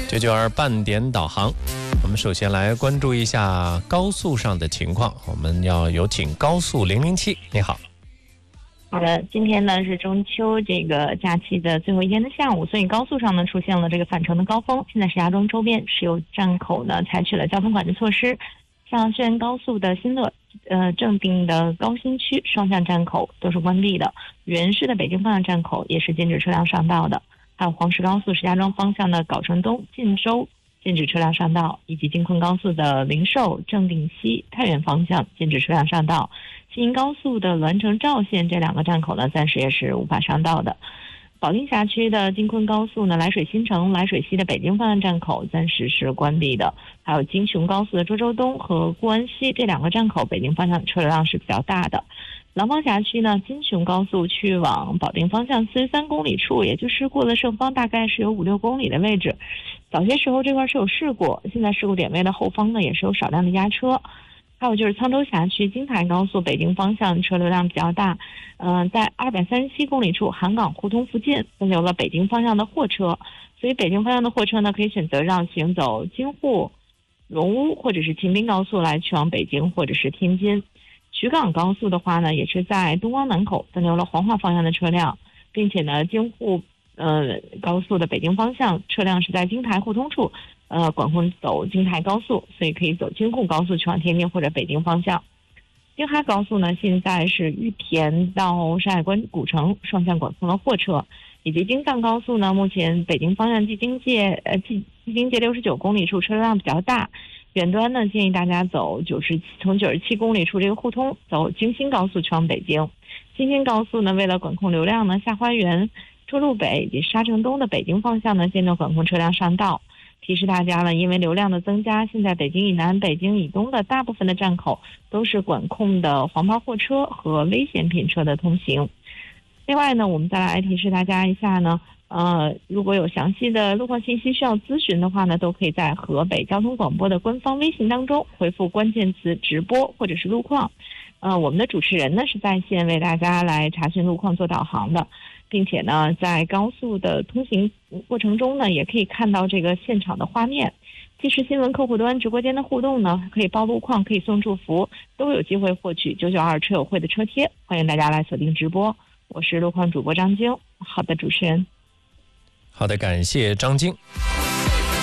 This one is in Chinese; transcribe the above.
992半点导航。我们首先来关注一下高速上的情况，我们要有请高速007。你好。 好的，今天呢是中秋这个假期的最后一天的下午，所以高速上呢出现了这个返程的高峰。现在石家庄周边石油站口呢采取了交通管制措施，像虽然高速的新乐正定的高新区双向站口都是关闭的，原市的北京方向站口也是禁止车辆上道的，还有黄石高速石家庄方向的藁城东晋州禁止车辆上道，以及京昆高速的灵寿正定西太原方向禁止车辆上道。京高速的栾城赵县这两个站口呢暂时也是无法上道的。保定辖区的京昆高速呢涞水新城涞水西的北京方向站口暂时是关闭的，还有京雄高速的涿州东和固安西这两个站口北京方向车流量是比较大的。廊坊辖区呢京雄高速去往保定方向43公里处，也就是过了盛芳大概是有5-6公里的位置，早些时候这块是有事故，现在事故点位的后方呢也是有少量的压车。还有就是沧州辖区京台高速北京方向车流量比较大，在237公里处韩港胡同附近分流了北京方向的货车，所以北京方向的货车呢可以选择让行走京沪荣乌或者是秦滨高速来去往北京或者是天津。衢港高速的话呢也是在东光南口分流了黄骅方向的车辆，并且呢京沪高速的北京方向车辆是在京台互通处管控走京台高速，所以可以走京沪高速去往天津或者北京方向。京哈高速呢现在是玉田到山海关古城双向管控了货车，以及京藏高速呢目前北京方向蓟京界69公里处车流量比较大，远端呢建议大家走从97公里处这个互通走京新高速去往北京。京新高速呢为了管控流量呢，下花园周路北以及沙城东的北京方向呢限制管控车辆上道。提示大家了，因为流量的增加，现在北京以南北京以东的大部分的站口都是管控的黄牌货车和危险品车的通行。另外呢我们再来提示大家一下呢，如果有详细的路况信息需要咨询的话呢，都可以在河北交通广播的官方微信当中回复关键词直播或者是路况，我们的主持人呢是在线为大家来查询路况做导航的，并且呢在高速的通行过程中呢也可以看到这个现场的画面。即时新闻客户端直播间的互动呢，可以报路况，可以送祝福，都有机会获取992车友会的车贴，欢迎大家来锁定直播。我是路况主播张晶。好的，主持人。 好的，感谢张晶。